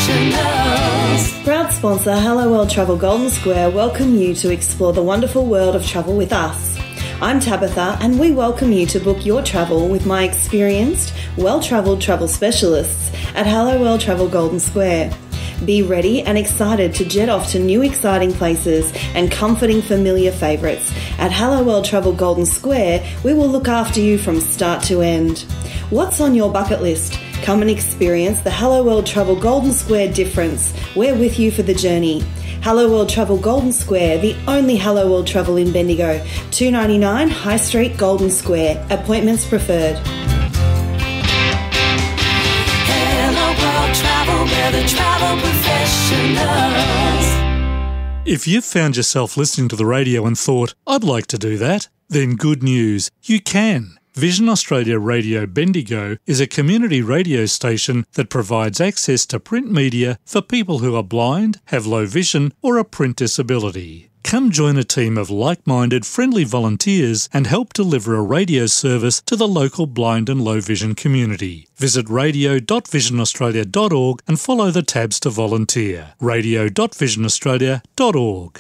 Professionals. Proud sponsor Hello World Travel Golden Square welcome you to explore the wonderful world of travel with us. I'm Tabitha and we welcome you to book your travel with my experienced, well-travelled travel specialists at Hello World Travel Golden Square. Be ready and excited to jet off to new exciting places and comforting familiar favourites. At Hello World Travel Golden Square, we will look after you from start to end. What's on your bucket list? Come and experience the Hello World Travel Golden Square difference. We're with you for the journey. Hello World Travel Golden Square, the only Hello World Travel in Bendigo. 299 High Street, Golden Square. Appointments preferred. Hello World Travel, we're the travel professionals. If you've found yourself listening to the radio and thought, I'd like to do that, then good news, you can. Vision Australia Radio Bendigo is a community radio station that provides access to print media for people who are blind, have low vision or a print disability. Come join a team of like-minded, friendly volunteers and help deliver a radio service to the local blind and low vision community. Visit radio.visionaustralia.org and follow the tabs to volunteer. radio.visionaustralia.org.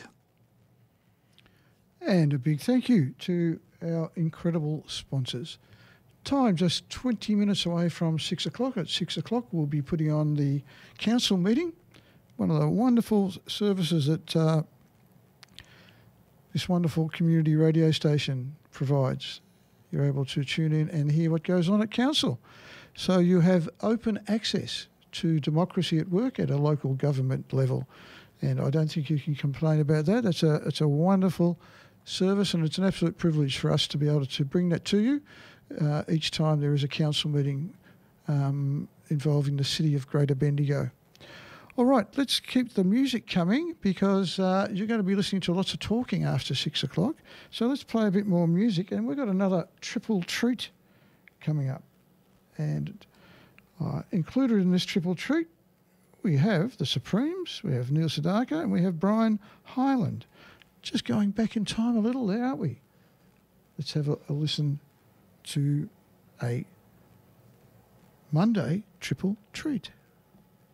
And a big thank you to our incredible sponsors. Time just 20 minutes away from 6 o'clock. At 6 o'clock, we'll be putting on the council meeting, one of the wonderful services that this wonderful community radio station provides. You're able to tune in and hear what goes on at council. So you have open access to democracy at work at a local government level. And I don't think you can complain about that. It's a wonderful service, and it's an absolute privilege for us to be able to bring that to you each time there is a council meeting involving the city of Greater Bendigo. All right, let's keep the music coming because you're going to be listening to lots of talking after 6 o'clock. So let's play a bit more music, and we've got another triple treat coming up. And included in this triple treat, we have the Supremes, we have Neil Sedaka, and we have Brian Hyland. Just going back in time a little there, aren't we? Let's have a listen to a Monday triple treat.